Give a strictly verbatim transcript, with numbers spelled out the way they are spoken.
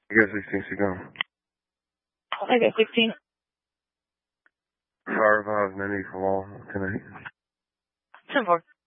You got sixteen, sit down. I got sixteen. Fire five ninety for all tonight. ten four.